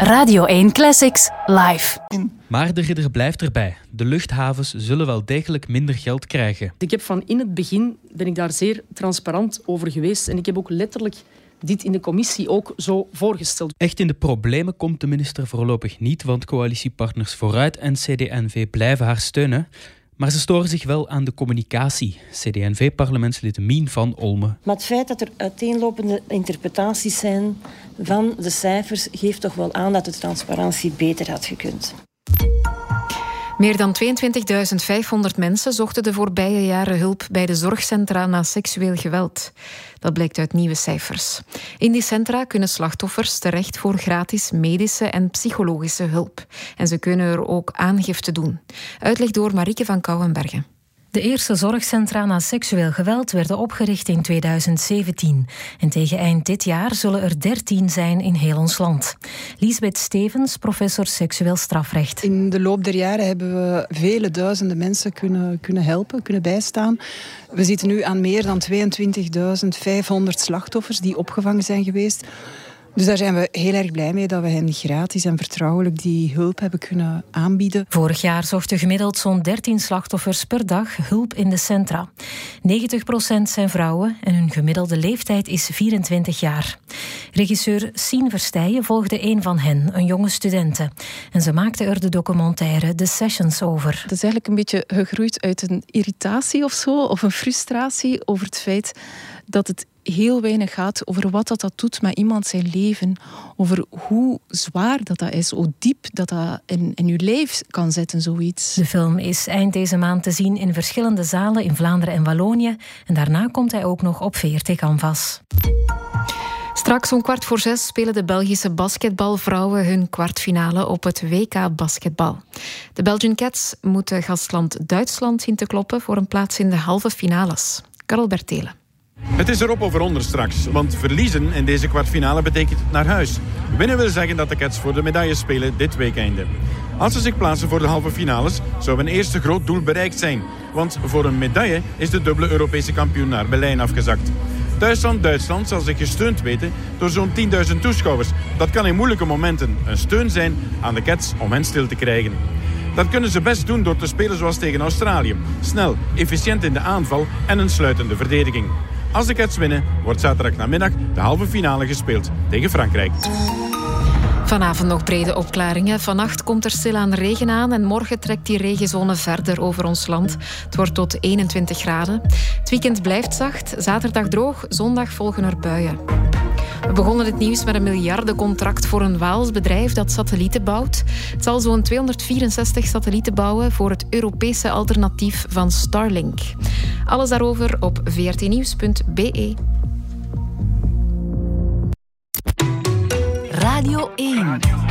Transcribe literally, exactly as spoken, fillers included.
Radio één Classics live. Maar de ridder blijft erbij. De luchthavens zullen wel degelijk minder geld krijgen. Ik heb van in het begin ben ik daar zeer transparant over geweest. En ik heb ook letterlijk dit in de commissie ook zo voorgesteld. Echt in de problemen komt de minister voorlopig niet, want coalitiepartners Vooruit en C D N V blijven haar steunen. Maar ze storen zich wel aan de communicatie. C D N V-parlementslid Mien van Olme. Maar het feit dat er uiteenlopende interpretaties zijn van de cijfers geeft toch wel aan dat de transparantie beter had gekund. Meer dan tweeëntwintigduizend vijfhonderd mensen zochten de voorbije jaren hulp bij de zorgcentra na seksueel geweld. Dat blijkt uit nieuwe cijfers. In die centra kunnen slachtoffers terecht voor gratis medische en psychologische hulp. En ze kunnen er ook aangifte doen. Uitleg door Marieke van Kouwenbergen. De eerste zorgcentra na seksueel geweld werden opgericht in tweeduizend zeventien. En tegen eind dit jaar zullen er dertien zijn in heel ons land. Liesbeth Stevens, professor seksueel strafrecht. In de loop der jaren hebben we vele duizenden mensen kunnen, kunnen helpen, kunnen bijstaan. We zitten nu aan meer dan tweeëntwintigduizend vijfhonderd slachtoffers die opgevangen zijn geweest. Dus daar zijn we heel erg blij mee dat we hen gratis en vertrouwelijk die hulp hebben kunnen aanbieden. Vorig jaar zochten gemiddeld zo'n dertien slachtoffers per dag hulp in de centra. negentig procent zijn vrouwen en hun gemiddelde leeftijd is vierentwintig jaar. Regisseur Sien Versteijen volgde een van hen, een jonge studente. En ze maakte er de documentaire The Sessions over. Het is eigenlijk een beetje gegroeid uit een irritatie of zo, of een frustratie over het feit dat het heel weinig gaat over wat dat, dat doet met iemand zijn leven. Over hoe zwaar dat, dat is, hoe diep dat, dat in, in je lijf kan zitten, zoiets. De film is eind deze maand te zien in verschillende zalen in Vlaanderen en Wallonië. En daarna komt hij ook nog op V R T Canvas. Straks om kwart voor zes spelen de Belgische basketbalvrouwen hun kwartfinale op het W K basketbal. De Belgian Cats moeten gastland Duitsland zien te kloppen voor een plaats in de halve finales. Karel Bertelen. Het is erop of eronder straks, want verliezen in deze kwartfinale betekent naar huis. Winnen wil zeggen dat de Cats voor de medailles spelen dit weekende. Als ze zich plaatsen voor de halve finales, zou een eerste groot doel bereikt zijn. Want voor een medaille is de dubbele Europese kampioen naar Berlijn afgezakt. Duitsland-Duitsland zal zich gesteund weten door zo'n tienduizend toeschouwers. Dat kan in moeilijke momenten een steun zijn aan de Cats om hen stil te krijgen. Dat kunnen ze best doen door te spelen zoals tegen Australië. Snel, efficiënt in de aanval en een sluitende verdediging. Als de Cats winnen, wordt zaterdag namiddag de halve finale gespeeld tegen Frankrijk. Vanavond nog brede opklaringen. Vannacht komt er stilaan regen aan en morgen trekt die regenzone verder over ons land. Het wordt tot eenentwintig graden. Het weekend blijft zacht, zaterdag droog, zondag volgen er buien. We begonnen het nieuws met een miljardencontract voor een Waals bedrijf dat satellieten bouwt. Het zal zo'n tweehonderdvierenzestig satellieten bouwen voor het Europese alternatief van Starlink. Alles daarover op v r t nieuws punt b e. Radio één.